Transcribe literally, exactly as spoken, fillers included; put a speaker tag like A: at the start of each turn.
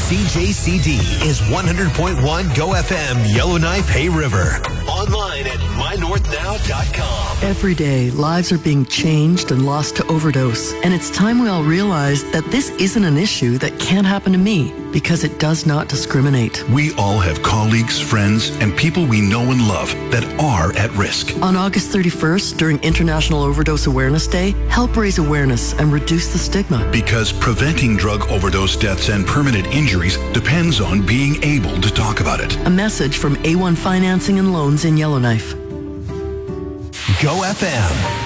A: C J C D is one hundred point one Go F M Yellowknife Hay River. Online at my north now dot com.
B: Every day, lives are being changed and lost to overdose. And it's time we all realize that this isn't an issue that can't happen to me, because it does not discriminate.
C: We all have colleagues, friends, and people we know and love that are at risk.
B: On August thirty-first, during International Overdose Awareness Day, help raise awareness and reduce the stigma.
C: Because preventing drug overdose deaths and permanent injuries depends on being able to talk about it.
B: A message from A one Financing and Loans in Yellowknife.
A: Go F M.